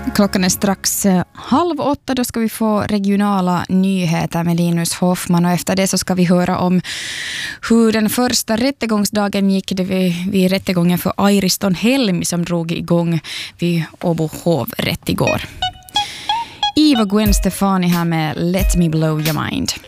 Klockan är strax 7:30, då ska vi få regionala nyheter med Linus Hoffman och efter det så ska vi höra om hur den första rättegångsdagen gick vid rättegången för Airiston Helmi som drog igång vid Åbo hovrätt igår. Eva Gwen Stefani här med Let Me Blow Your Mind.